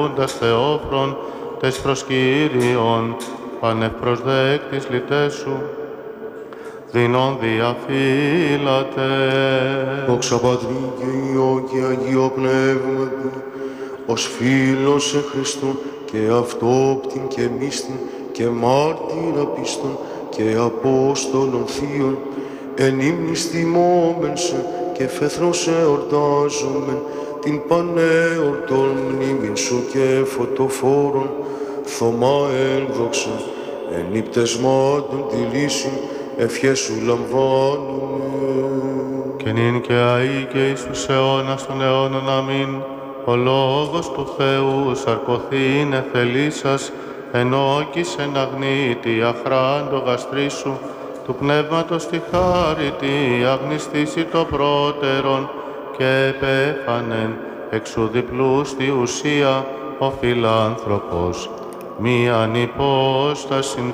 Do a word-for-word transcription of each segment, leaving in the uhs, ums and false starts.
ούντας Θεόφρον, τες προσκύριον, πανευπροσδέκτης λυτέσου, δινών διαφύλατε. Δόξα Πατρί και Υιό και Αγίο Πνεύματι, ως φίλος σε Χριστόν και αυτόπτην και μίστην και μάρτυρα πίστων και Απόστολων Θείων, εν ύμνης τιμώμεν σε και φέθρον σε ορτάζομεν, την πανέορτον μνήμην σου και φωτοφόρων, Θωμά ένδοξα, εν ύπτεσμάτων τη λύση, ευχές σου λαμβάνουμε. Και νυν και αεί και εις τους αιώνας των αιώνων αμήν, ο Λόγος του Θεού σαρκωθήν εθελήσας, ενώκης εν αγνήτη αχράντο γαστρίσου, του πνεύματος τη χάρητη αγνιστήσει το πρώτερον, και επέφανεν εξου διπλού στη ουσία ο φιλάνθρωπος, μίαν υπόστασιν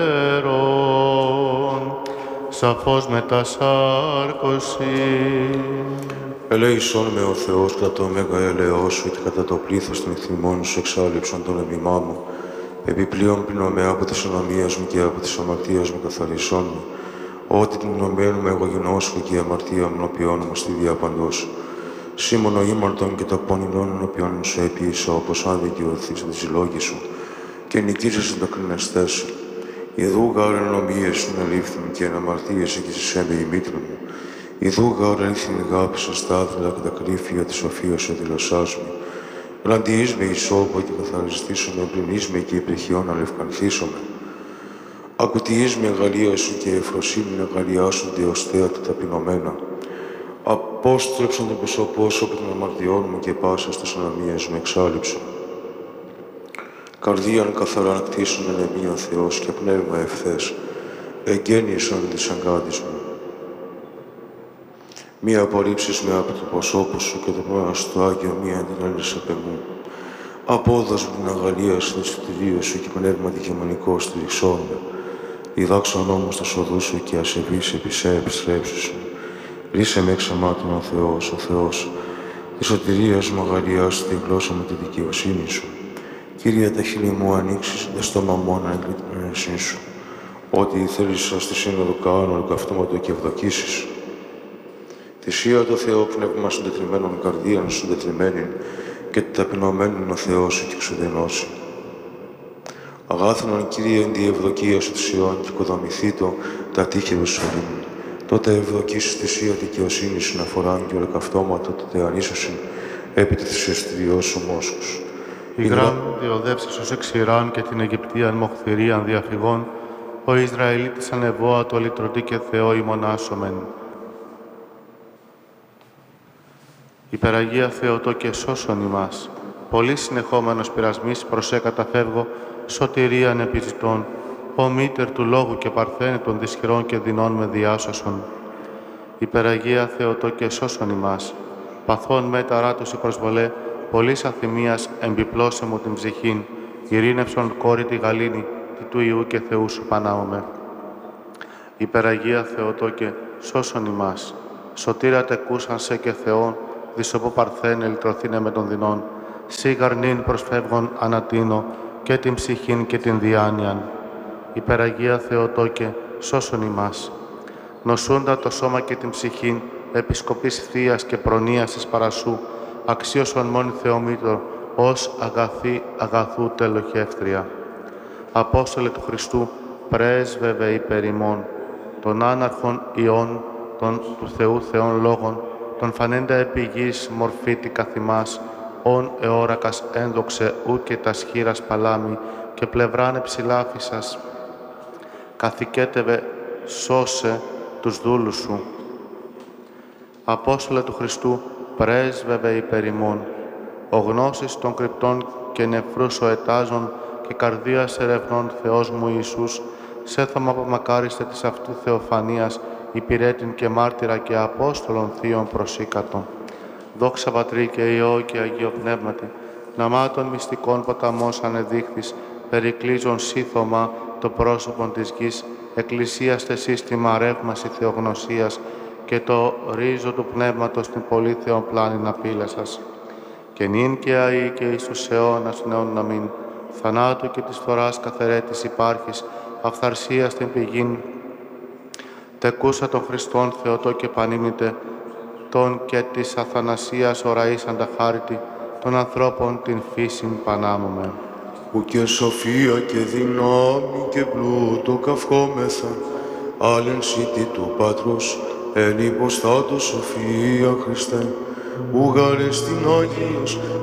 φέρον, σαφώς μετασάρκωση. Ελέησόν με ο Θεός κατά το μέγα έλεος σου και κατά το πλήθος των θυμών σου εξάλληψον τον εμιμά μου. Επιπλέον πλυνωμέ από τις ανομίες μου και από τις αμαρτίες μου καθαρισόν μου. Ότι την ενωμένου με εγώ γινώσκω και η αμαρτία μου νοποιών μου στη διαπαντός. Σήμωνο ήμαρτον και τα πόνινών νοποιών σου επίησα, όπως αν δικαιωθείς τις λόγοι σου και νικήσεσαι τα κρινεστές σου. Ιδού γάρ ενομίες σου να λήφθην και εν αμαρτίες εκείσαι με η μήτρα μου. Ιδού γάρ έλθην αγάπησα στάθλα και τα κρύφια της σοφίας σου δηλωσάς μου. Πλαντιείς με ισόπο και καθαριστήσομαι, πλυνείς με και υπερχιών αλευκανθήσομαι. Ακουτιείς με αγαλία σου και εφροσύνη αγαλιάσονται ως θέατα ταπεινωμένα. Απόστρεψον τον προσωπό σου από των αμαρτιών μου και πάσα στις ανομίες μου εξάλληψον. Καρδίαν καθαρά κτίσουν εν εμεί ο Θεός και πνεύμα ευθές, εγγέννησον της αγκάτης μου. Μη απορρίψεις με από το προσώπο σου και το πνεύμα στο Άγιο μη αντινέλεις απ' εμού. Απόδος μου την αγαλία στην εισιτηρίο σου και πνεύμα δικαιμονικό στηριξόν με. Διδάξον όμως τα σοδού σου και ασεβείς επί σε επιστρέψου σου. Ρίσε με εξ αμάτων ο Θεός, ο Θεός, τη σωτηρίας μου αγαλιάσου τη γλώσσα με τη δικαιοσύνη σου. Κύριε, τα χείλη μου ανοίξεις, δε στόμα μου αναγγείλει την ενέσή σου. Ό,τι θέλησα στη σύνοδο κάνω, καυτώματο και ευδοκίσεις. Θυσία το Θεό πνεύμα συντετριμένων καρδίαν συντετριμένην και ταπεινωμένην ο Θεός σου και εξουδενώσει. Αγάθανον, Κύριε, εν τη ευδοκία σου της Ιωάννη και οικοδομηθήτω τα τείχη Ιερουσαλήμ. Τότε ευδοκίσεις θυσία δικαιοσύνη σου να φοράν και ολοκαυτώματο τότε ανίσωσιν επί τη θυσιαστηριός σου μόσχους. Η γράμμη διοδεύσεις ως εξηράν και την Αιγυπτίαν μοχθηρίαν διαφυγών, ο Ισραηλίτης ανεβόα το λυτρωτή και Θεό ημωνάσομεν. Υπεραγία Θεοτό και σώσον ημάς, πολύ συνεχόμενος πειρασμής προσέ καταφεύγω, σωτηρίαν επιζητών, ο μήτερ του λόγου και παρθένη των δυσχερών και δεινών με διάσωσον. Υπεραγία Θεοτό και σώσον ημάς, παθών με ταράτωση προσβολέ, πολλής αθυμίας εμπιπλώσε μου την ψυχήν, ειρήνευσον κόρη τη γαλήνη, τη του Ιού και Θεού σου Πανάωμε. Υπεραγία Θεοτό και σώσον ημάς, σωτήρα τεκούσαν σε και Θεόν, δισοπό παρθένε λυτρωθήνε με των δεινών, σίγαρ νυν προσφεύγον ανατείνω και την ψυχήν και την διάνοιαν. Υπεραγία Θεοτό και σώσον ημάς, νοσούντα το σώμα και την ψυχήν, επισκοπής θείας και προνοίας της παρασού, αξίωσον μόνη Θεομήτρο, ως αγαθή αγαθού τελοχεύτρια. Απόστολε του Χριστού, πρέσβευε υπέρ ημών, των άναρχων ιών, των του Θεού Θεών λόγων, τον φανέντα επί γης μορφήτη καθημάς, ον εώρακας ένδοξε ου και τας χείρας παλάμη και πλευράνε ψηλάφισας. Καθηκέτευε σώσε τους δούλους σου. Απόστολε του Χριστού, πρέσβευε υπέρ ημών, ο γνώσης των κρυπτών και νεφρούς ο ετάζων και καρδίας ερευνών Θεός μου Ιησούς, σέθωμα απομακάριστε της αυτού θεοφανίας, υπηρέτην και μάρτυρα και Απόστολων Θείων προσήκατο. Δόξα Πατρί και Υιό και Αγίο Πνεύματι, ναμάτων μυστικών ποταμός ανεδείχθης, περικλείζων σύθωμα το πρόσωπον της γης, εκκλησίαστε σύστημα ρεύμαση θεογνωσίας και το ρίζο του Πνεύματος την πολύ θεοπλάνη να πύλεσας. και νυν και αεί και εις τους αιώνας νέων αμήν. Θανάτου και της φοράς καθαιρέτης υπάρχεις, αυθαρσίας την πηγήν, τεκούσα των Χριστών Θεοτό και πανήμητε, τον και της αθανασίας οραίσαντα χάρητη, των ανθρώπων την φύσιν πανάμωμε. Ου και σοφία και δυνάμει και πλούτο καυχόμεθα, άλλην σύτη του Πατρός, εν υποστάτω σοφία Χριστέ, ου γαρεστην Άγιος,